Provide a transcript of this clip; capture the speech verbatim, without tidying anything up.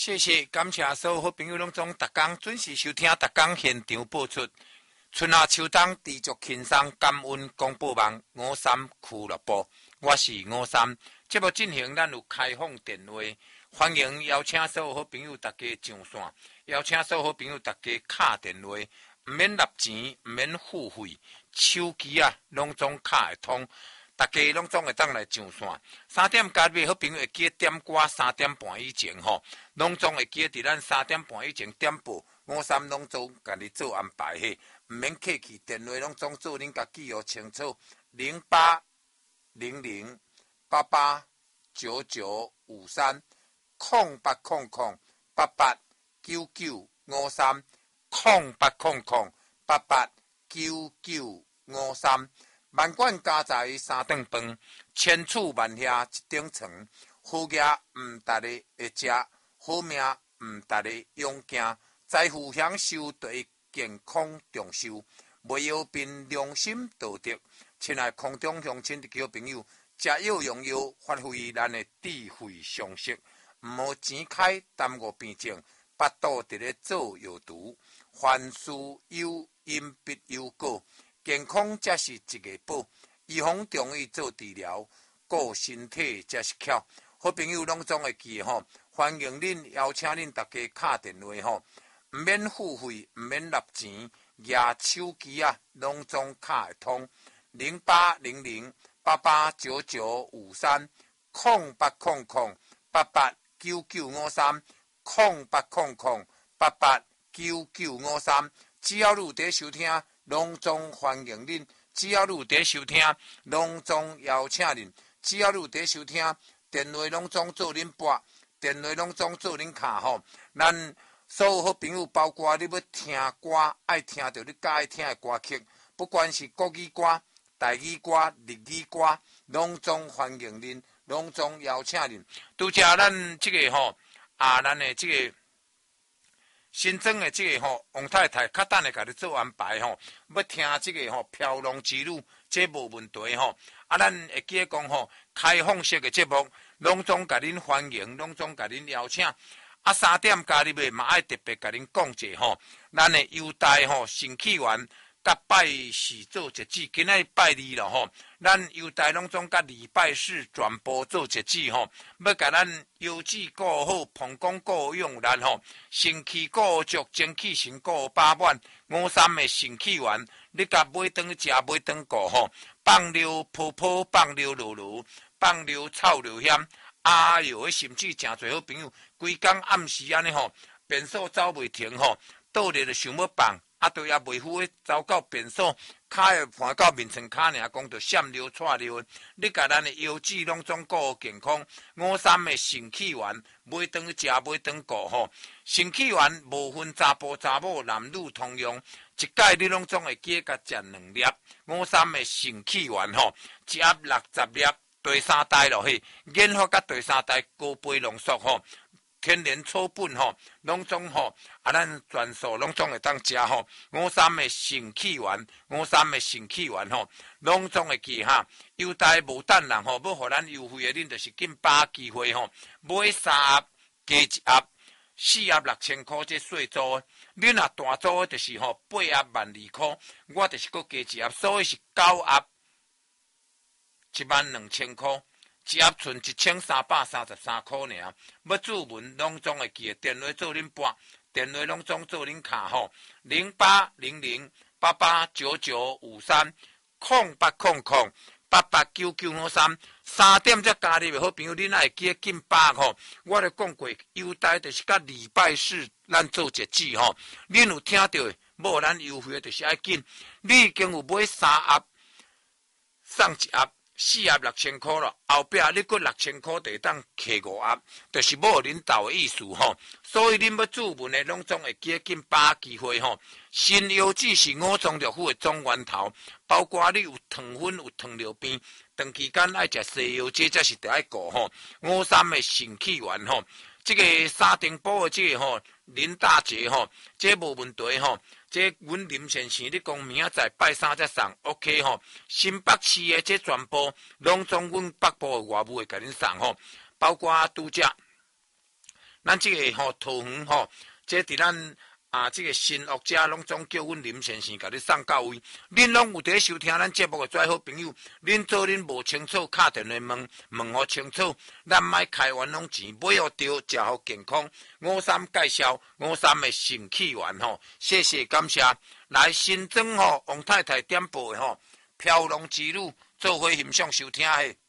谢谢，感谢所有好朋友拢总逐工准时收听，逐工现场播出。春夏秋冬持续轻松，感恩广播网五三俱乐部，我是五三。节目进行，咱有开放电话，欢迎邀请所有好朋友大家上线，邀请所有好朋友大家敲电话，唔免纳钱，唔免付费，手机啊拢总敲会通。大家拢总会当来上线，三点加入好朋友会记点歌，三点半以前吼，拢总会记伫咱三点半以前点播，五三拢总甲你做安排嘿，唔免客气，电话拢总做恁家记号清楚，零八零零八八九九五三空八空空八八九九五三空八空空八八九九五三。万贯家财三顿饭，千厝万厦一顶床。好业毋值得会食，好命毋值得用惊。财富享受对健康重视，袂药病良心道德。亲爱空中乡亲的好朋友，食药用药，发挥咱的智慧常识，毋好钱开耽误病症，巴肚伫咧做药毒。凡事有因必有果。健康才是一个宝，预防重于做治疗，顾身体才是巧。好朋友拢总会记吼，欢迎恁邀请恁大家敲电话吼，唔免付费，唔免纳钱，拿手机啊，拢总敲会通。零八零零八八九九五三空八空空八八九九五三空八空空八八九九五三，只要你在收听。拢总欢迎恁，只要你在收听，拢总邀请恁；只要你在收听，电话拢总做恁拨，电话拢总做恁卡吼。咱所有好朋友，包括你要听歌，爱听到你喜爱听的歌曲，不管是国语歌、台语歌、日语歌，拢总欢迎恁，拢总邀请恁。拄则咱这个吼啊，咱的这个。新增的这个吼、喔，王太太，较等下甲你做安排吼、喔，要听这个吼、喔《飘浪之旅》，这无问题吼、喔。啊，咱会记得讲吼，开放式的节目，拢总甲恁欢迎，拢总甲恁邀请。啊，三点加入的嘛，爱特别甲恁讲者吼，咱的优待吼，新起源。甲拜四做节制，今仔日拜二了吼，咱优待拢总甲礼拜四转播做节制吼，要甲咱优质顾好，膀胱顾用咱吼，肾气顾足，精气神顾饱满，五三的肾气丸，你甲买顿食，买顿顾吼，放流泡泡，放流露露，放流臭流险，哎哟，甚至诚侪好朋友，规工暗时安尼吼，便所走袂停吼，倒咧就想要放。啊，都也袂赴诶，走到便所，骹会盘到面床骹尔，讲着闪溜窜溜。你甲咱诶腰子拢总顾健康，五三诶肾气丸，买顿食，买顿顾吼。肾气丸无分查甫查某，男女通用，一摆你拢总会记甲食两粒。五三诶肾气丸吼，一盒六十粒，第三代咯嘿，研发甲第三代高倍浓缩吼。天然草本吼，拢总吼，啊，咱全数拢总会当食吼。五三的肾气丸，五三的肾气丸吼，拢总会记哈。优待无等人吼，要互咱优惠的，恁就是紧把握机会吼。买三盒加一盒，四盒六千块，这细组。你若大组的，就是吼八盒万二块，我就是搁加一盒，所以是九盒一万两千块。一盒剩一千三百三十三块尔，要注文拢总会记，电话做恁拨，电话拢总做恁卡吼，零八零零八八九九五三空八空空八八九九五三，三点才加入的好朋友，恁会记紧把握吼。我咧讲过，优待就是甲礼拜四咱做节制吼，恁有听到的，无咱优惠的就是爱紧。你已经有买三盒，送一盒。四盒六千块咯，后壁你搁六千块地当摕五盒，就是无恁斗的意思吼。所以恁要注文的，拢总会记紧把握机会吼。新药只是五脏六腑的总源头，包括你有糖分、有糖尿病，长期间爱食西药，这才是得爱顾吼。五三的肾气丸吼，这个三丁煲的这个吼林大姐吼，这无问题吼。这阮林先生，你讲明仔载拜三才送 ，OK 吼。新北市的这全部拢总阮北部的外务会甲恁送吼，包括拄则咱即个吼桃园吼，即伫咱啊即个新学者拢总叫阮林先生甲你送到位。恁拢有伫收听咱节目诶最好朋友，恁做恁无清楚，敲电话问问互清楚，咱莫开冤枉钱，买互着，食互健康。五三介绍五三诶肾气丸吼，谢谢感谢。来新庄吼，王太太点播诶吼，飘龙之路，做伙欣赏收听诶。